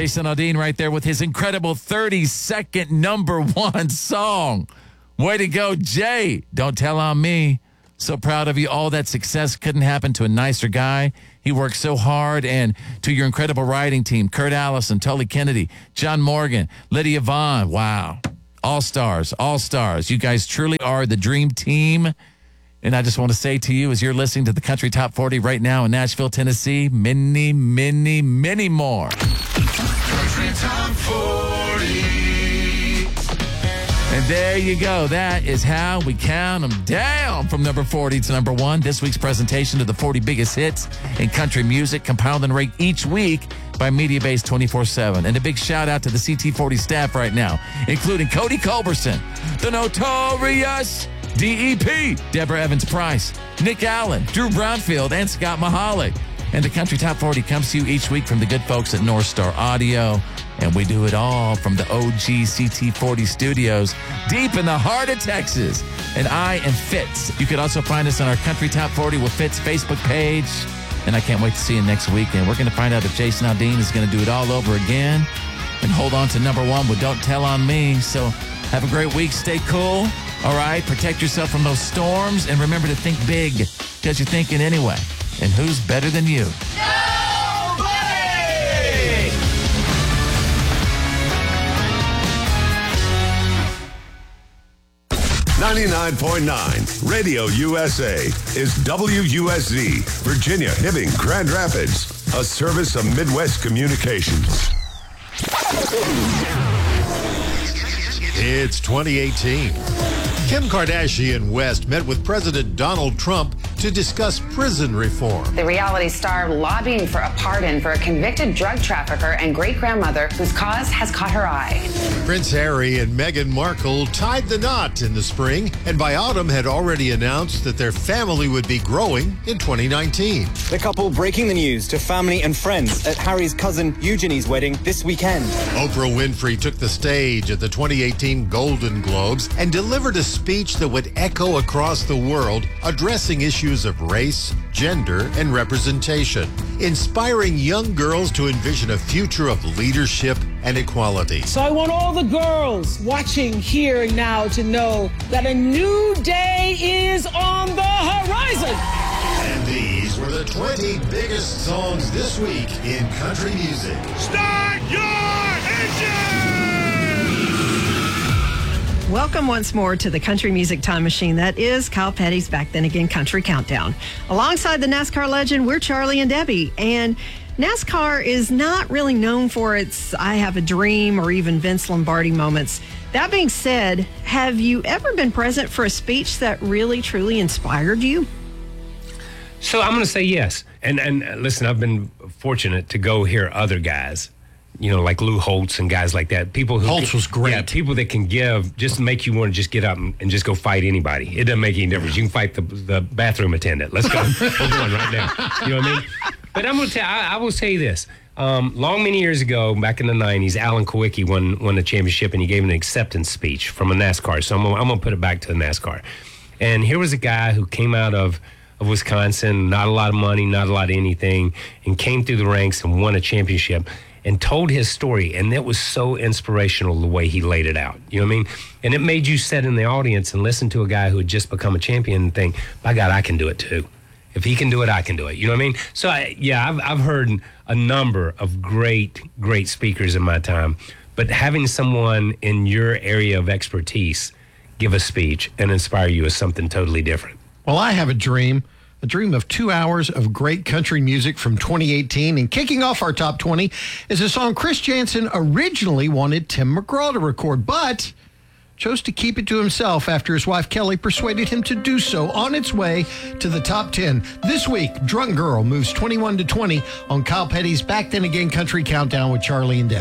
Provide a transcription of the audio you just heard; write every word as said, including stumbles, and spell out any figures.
Jason Aldean right there with his incredible thirty-second number one song. Way to go, Jay. Don't tell on me. So proud of you. All that success couldn't happen to a nicer guy. He worked so hard. And to your incredible writing team, Kurt Allison, Tully Kennedy, John Morgan, Lydia Vaughn. Wow. All-stars, all-stars. You guys truly are the dream team. And I just want to say to you, as you're listening to the Country Top forty right now in Nashville, Tennessee, many, many, many more. Country Top forty. And there you go. That is how we count them down from number forty to number one. This week's presentation of the forty biggest hits in country music, compiled and ranked each week by MediaBase twenty-four seven. And a big shout out to the C T forty staff right now, including Cody Culberson, the notorious D E P, Deborah Evans-Price, Nick Allen, Drew Brownfield, and Scott Mahalik. And the Country Top forty comes to you each week from the good folks at North Star Audio. And we do it all from the O G C T forty studios deep in the heart of Texas. And I am Fitz. You could also find us on our Country Top forty with Fitz Facebook page. And I can't wait to see you next week. And we're going to find out if Jason Aldean is going to do it all over again and hold on to number one with Don't Tell on Me. So have a great week. Stay cool. All right, protect yourself from those storms, and remember to think big, because you're thinking anyway. And who's better than you? Nobody! ninety-nine point nine Radio U S A is W U S Z, Virginia, Hibbing, Grand Rapids, a service of Midwest Communications. It's twenty eighteen. Kim Kardashian West met with President Donald Trump to discuss prison reform. The reality star lobbying for a pardon for a convicted drug trafficker and great-grandmother whose cause has caught her eye. Prince Harry and Meghan Markle tied the knot in the spring, and by autumn had already announced that their family would be growing in twenty nineteen. The couple breaking the news to family and friends at Harry's cousin Eugenie's wedding this weekend. Oprah Winfrey took the stage at the twenty eighteen Golden Globes and delivered a speech that would echo across the world, addressing issues of race, gender, and representation, inspiring young girls to envision a future of leadership and equality. So I want all the girls watching here and now to know that a new day is on the horizon. And these were the twenty biggest songs this week in country music. Start your engine! Welcome once more to the Country Music Time Machine. That is Kyle Petty's Back Then Again Country Countdown. Alongside the NASCAR legend, we're Charlie and Debbie. And NASCAR is not really known for its I Have a Dream or even Vince Lombardi moments. That being said, have you ever been present for a speech that really, truly inspired you? So I'm going to say yes. And, and uh, listen, I've been fortunate to go hear other guys, you know, like Lou Holtz and guys like that. People who Holtz was great. Yeah, people that can give, just make you want to just get up and, and just go fight anybody. It doesn't make any difference. You can fight the the bathroom attendant. Let's go. We're going right now. You know what I mean? But I'm gonna tell. I, I will say this. Um, long many years ago, back in the nineties, Alan Kowicki won won the championship, and he gave an acceptance speech from a NASCAR. So I'm gonna, I'm gonna put it back to the NASCAR. And here was a guy who came out of of Wisconsin, not a lot of money, not a lot of anything, and came through the ranks and won a championship. And told his story, and it was so inspirational the way he laid it out. You know what I mean? And it made you sit in the audience and listen to a guy who had just become a champion and think, by God, I can do it too. If he can do it, I can do it. You know what I mean? So, I, yeah, I've, I've heard a number of great, great speakers in my time. But having someone in your area of expertise give a speech and inspire you is something totally different. Well, I have a dream. A dream of two hours of great country music from twenty eighteen. And kicking off our top twenty is a song Chris Janson originally wanted Tim McGraw to record, but chose to keep it to himself after his wife Kelly persuaded him to do so. On its way to the top ten. This week, Drunk Girl moves twenty-one to twenty on Kyle Petty's Back Then Again Country Countdown with Charlie and Deb.